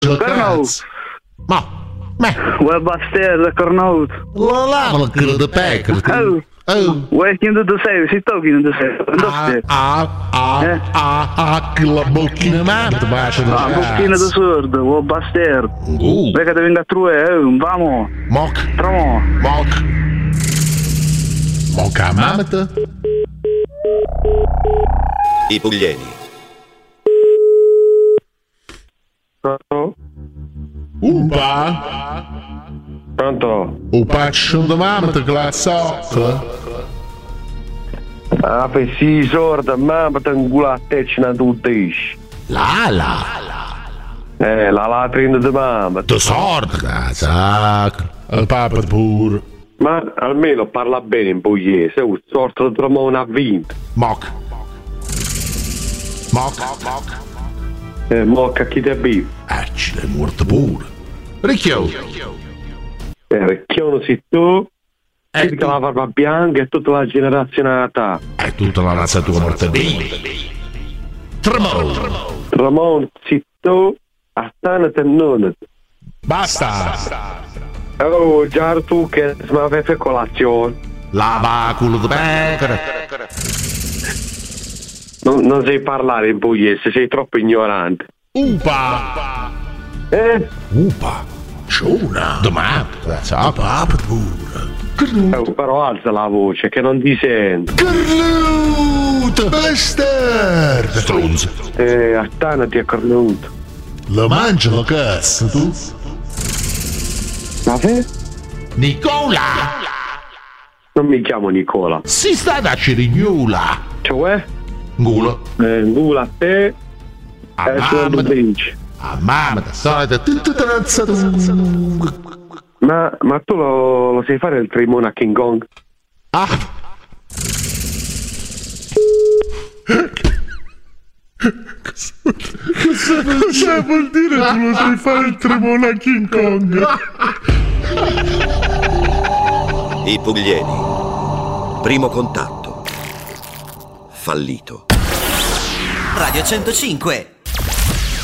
Cornuto. Ma Vuoi bastardo, cornuto. la lava la chilo de pecora. Vuoi che non ti sei? Si tocchi non ti sei. Che la bocchina manta bacia da Bocchina di sordo, vuoi bastardo. Vuoi che ti venga a trovare? Vamo. Moc. Trovo. Moc a mamata. I Puglieni. Upa. Pronto? Upa ci sono mamata che la socca. Ah, per sì, sorda, mamma ti ingula a te ce n'ha tutti. La latrina di mamma. tu sorda, sacro. Il papa pure. Ma almeno parla bene in pugliese, un sorto di Ramone ha vinto. Moc. Mocca chi te vive? Ce l'hai morto pure. Ricchio. Recchione sei tu, che la barba bianca e tutta la generazione ta. È tutta la razza tua morta viva. Ramone sei tu, a tane te non. Basta. Oh, già tu che mi avete colazione. Lava culo di pecora. Non sai parlare in pugliese, sei troppo ignorante. Upa. Ciuna. Domani. Papa pure. Però alza la voce che non ti sento. Cornuto. Bastardo. Stronzo. A tane ti è cornuto. Lo mangia la cazzo tu? Ma fe? Nicola. Non mi chiamo Nicola. Si sta da Cirignula. Cioè? Ngula. Ngula a te e tu vinci. A mamma da solita tutto tranzato. Ma tu lo sai fare il trimone a King Kong? Cosa vuol dire tu lo sai fare il tremone a King Kong? I Puglieni. Primo contatto. Fallito. Radio 105.